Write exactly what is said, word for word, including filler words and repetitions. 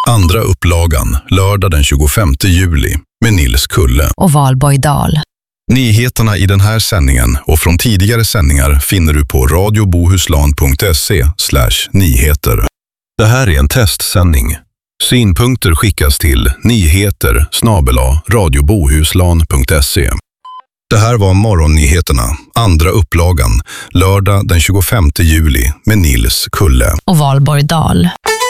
Andra upplagan, lördag den tjugofemte juli med Nils Kulle och Valborg Dahl. Nyheterna i den här sändningen och från tidigare sändningar finner du på radiobohuslan punkt se slash nyheter. Det här är en testsändning. Synpunkter skickas till nyheter snabel-a radiobohuslan punkt se. Det här var morgonnyheterna, andra upplagan, lördag den tjugofemte juli med Nils Kulle och Valborg Dahl.